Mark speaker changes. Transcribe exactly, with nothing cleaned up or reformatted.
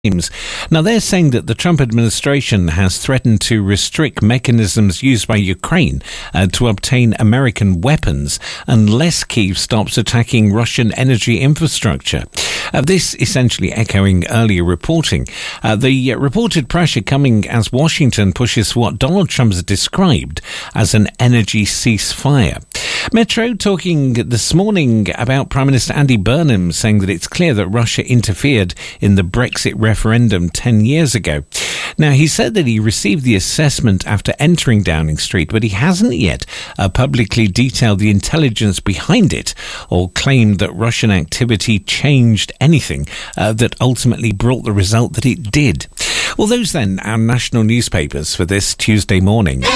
Speaker 1: Now, they're saying that the Trump administration has threatened to restrict mechanisms used by Ukraine uh, to obtain American weapons unless Kyiv stops attacking Russian energy infrastructure. Uh, this essentially echoing earlier reporting. Uh, the uh, reported pressure coming as Washington pushes what Donald Trump has described as an energy ceasefire. Metro talking this morning about Prime Minister Andy Burnham saying that it's clear that Russia interfered in the Brexit referendum ten years ago. Now, he said that he received the assessment after entering Downing Street, but he hasn't yet uh, publicly detailed the intelligence behind it or claimed that Russian activity changed anything uh, that ultimately brought the result that it did. Well, those then, our national newspapers for this Tuesday morning.